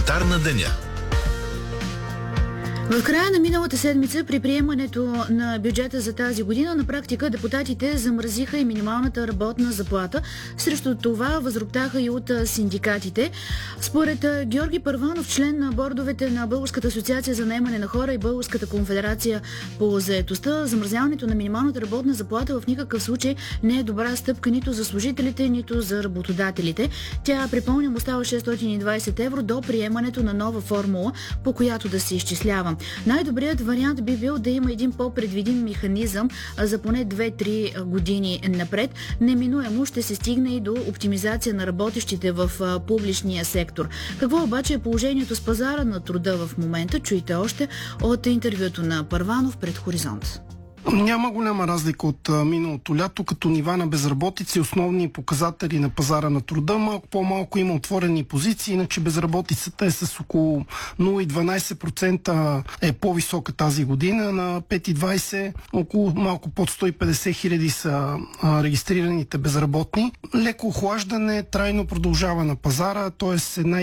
Коментар на деня. В края на миналата седмица при приемането на бюджета за тази година на практика депутатите замразиха и минималната работна заплата. Срещу това възроптаха и от синдикатите. Според Георги Първанов, член на бордовете на Българската асоциация за наемане на хора и Българската конфедерация по заетостта, замразяването на минималната работна заплата в никакъв случай не е добра стъпка нито за служителите, нито за работодателите. Тя, припомням, остава 620 евро до приемането на нова формула, по която да се изчислява. Най-добрият вариант би бил да има един по-предвидим механизъм за поне 2-3 години напред. Неминуемо ще се стигне и до оптимизация на работещите в публичния сектор. Какво обаче е положението с пазара на труда в момента? Чуйте още от интервюто на Първанов пред Хоризонт. Няма голяма разлика от миналото лято, като нива на безработица и основни показатели на пазара на труда. Малко по-малко има отворени позиции, иначе безработицата е с около 0,12% е по-висока тази година. На 5,20 около малко под 150 хиляди са регистрираните безработни. Леко охлаждане трайно продължава на пазара, т.е. една